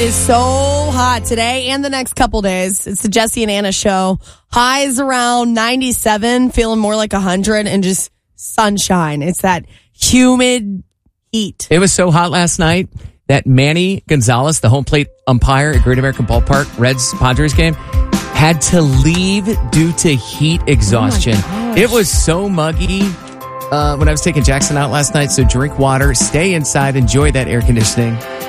It's so hot today and the next couple days. It's the Jesse and Anna show. Highs around 97, feeling more like 100, and just sunshine. It's that humid heat. It was so hot last night that Manny Gonzalez, the home plate umpire at Great American Ballpark, Reds-Padres game, had to leave due to heat exhaustion. It was so muggy when I was taking Jackson out last night, so drink water, stay inside, enjoy that air conditioning.